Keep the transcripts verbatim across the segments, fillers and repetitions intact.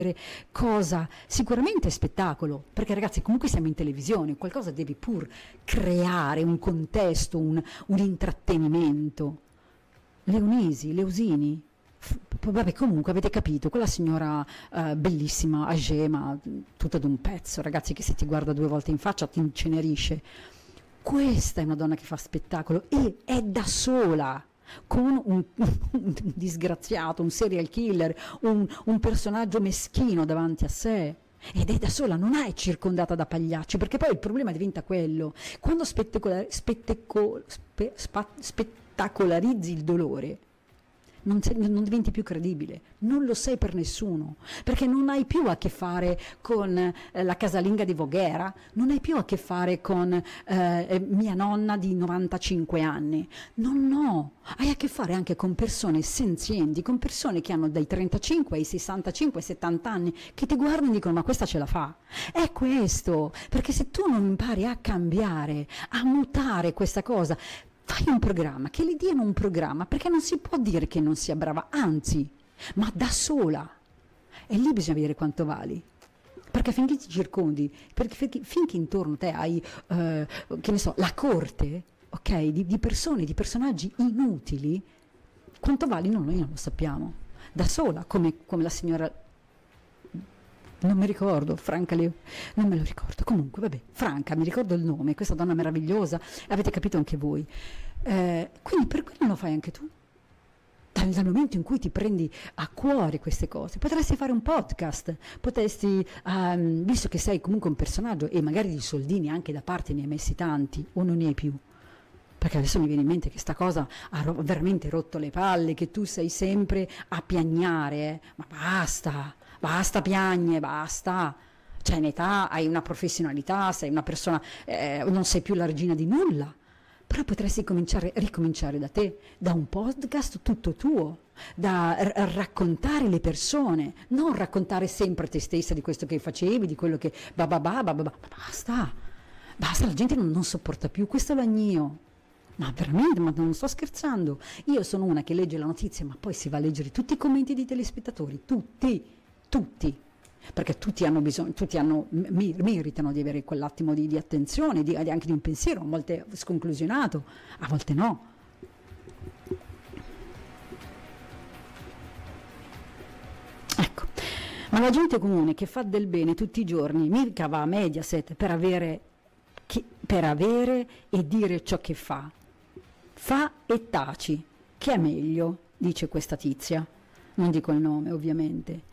cosa, sicuramente spettacolo, perché ragazzi comunque siamo in televisione, qualcosa devi pur creare, un contesto, un, un intrattenimento. Leonisi, Leusini, f- vabbè comunque avete capito, quella signora eh, bellissima, agema, tutta d'un pezzo, ragazzi, che se ti guarda due volte in faccia ti incenerisce. Questa è una donna che fa spettacolo e è da sola, con un, un disgraziato, un serial killer, un, un personaggio meschino davanti a sé. Ed è da sola, non è circondata da pagliacci, perché poi il problema diventa quello. Quando spettacola- spetteco- spe- spa- spettacolarizzi il dolore, non, sei- non diventi più credibile, non lo sei per nessuno, perché non hai più a che fare con eh, la casalinga di Voghera, non hai più a che fare con eh, mia nonna di novantacinque anni, no, no, hai a che fare anche con persone senzienti, con persone che hanno dai trentacinque ai sessantacinque settanta anni, che ti guardano e dicono ma questa ce la fa. È questo, perché se tu non impari a cambiare, a mutare questa cosa, fai un programma, che le diano un programma, perché non si può dire che non sia brava, anzi, ma da sola. E lì bisogna vedere quanto vali. Perché finché ti circondi, perché finché, finché intorno a te hai, eh, che ne so, la corte, ok, di, di persone, di personaggi inutili, quanto vali? No, noi non lo sappiamo. Da sola, come, come la signora... Non mi ricordo, Franca Leo, non me lo ricordo, comunque vabbè, Franca, mi ricordo il nome, questa donna meravigliosa, avete capito anche voi. Eh, quindi per quello lo fai anche tu? Dal, dal momento in cui ti prendi a cuore queste cose, potresti fare un podcast, potresti, um, visto che sei comunque un personaggio e magari di soldini anche da parte ne hai messi tanti o non ne hai più, perché adesso mi viene in mente che sta cosa ha ro- veramente rotto le palle, che tu sei sempre a piagnare, eh. Ma basta, basta piagne, basta. Cioè in età hai una professionalità, sei una persona, eh, non sei più la regina di nulla. Però potresti cominciare, ricominciare da te, da un podcast tutto tuo, da r- raccontare le persone, non raccontare sempre te stessa di questo che facevi, di quello che... Ba ba ba ba ba ba. Basta, basta, la gente non, non sopporta più, questo lagnio. Ma veramente, ma non sto scherzando. Io sono una che legge la notizia, ma poi si va a leggere tutti i commenti dei telespettatori, tutti, tutti. Perché tutti hanno bisogno, tutti hanno, mi- meritano di avere quell'attimo di, di attenzione, di, anche di un pensiero, a volte sconclusionato, a volte no. Ecco, ma la gente comune che fa del bene tutti i giorni, mica va a Mediaset per avere, chi- per avere e dire ciò che fa. Fa e taci, che è meglio, dice questa tizia, non dico il nome ovviamente.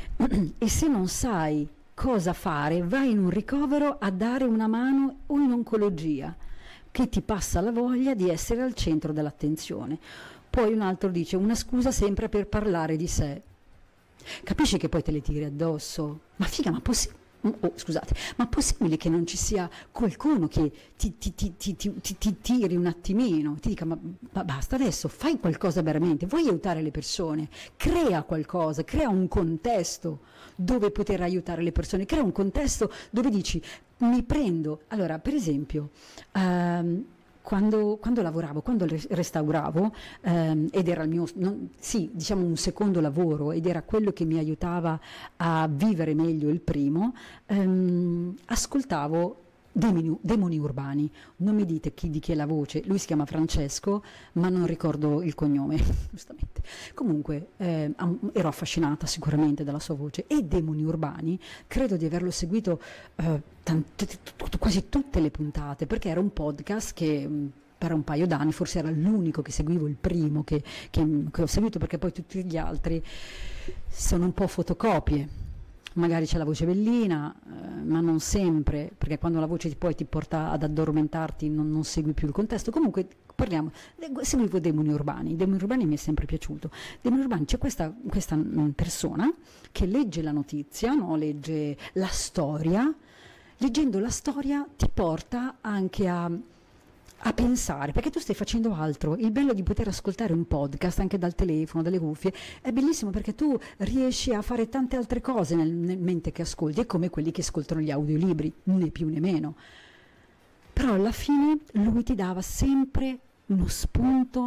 E se non sai cosa fare, vai in un ricovero a dare una mano o in oncologia, che ti passa la voglia di essere al centro dell'attenzione. Poi un altro dice una scusa sempre per parlare di sé. Capisci che poi te le tiri addosso? Ma figa, ma possibile? Oh, scusate, ma possibile che non ci sia qualcuno che ti, ti, ti, ti, ti, ti, ti tiri un attimino, ti dica ma, ma basta adesso, fai qualcosa veramente, vuoi aiutare le persone, crea qualcosa, crea un contesto dove poter aiutare le persone, crea un contesto dove dici mi prendo, allora per esempio... Um, Quando, quando lavoravo, quando restauravo, ehm, ed era il mio, non, sì, diciamo un secondo lavoro, ed era quello che mi aiutava a vivere meglio il primo, ehm, ascoltavo Demoni, Demoni Urbani. Non mi dite chi, di chi è la voce, lui si chiama Francesco, ma non ricordo il cognome, giustamente. Comunque eh, ero affascinata sicuramente dalla sua voce, e Demoni Urbani credo di averlo seguito eh, tante, t- quasi tutte le puntate, perché era un podcast che mh, per un paio d'anni forse era l'unico che seguivo, il primo che, che, che ho seguito, perché poi tutti gli altri sono un po' fotocopie. Magari c'è la voce bellina, eh, ma non sempre, perché quando la voce ti, poi ti porta ad addormentarti non, non segui più il contesto. Comunque parliamo, seguivo Demoni Urbani, Demoni Urbani mi è sempre piaciuto. Demoni Urbani c'è questa, questa mh, persona che legge la notizia, no? Legge la storia, leggendo la storia ti porta anche a... a pensare, perché tu stai facendo altro. Il bello di poter ascoltare un podcast anche dal telefono, dalle cuffie, è bellissimo, perché tu riesci a fare tante altre cose nel, nel mente che ascolti, è come quelli che ascoltano gli audiolibri, né più né meno. Però alla fine lui ti dava sempre uno spunto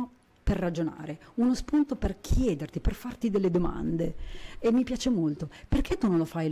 per ragionare, uno spunto per chiederti, per farti delle domande. E mi piace molto. Perché tu non lo fai